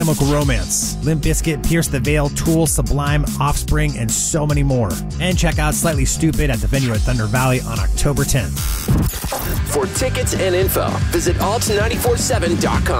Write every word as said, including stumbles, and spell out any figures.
Chemical Romance, Limp Bizkit, Pierce the Veil, Tool, Sublime, Offspring, and so many more. And check out Slightly Stupid at the venue at Thunder Valley on October tenth. For tickets and info, visit alt nine four seven dot com.